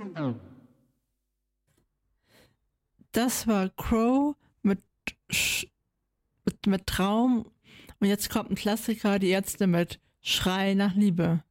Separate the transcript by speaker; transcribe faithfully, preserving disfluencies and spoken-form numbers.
Speaker 1: Das war Crow mit, Sch- mit, mit Traum. Und jetzt kommt ein Klassiker, die Ärzte mit Schrei nach Liebe.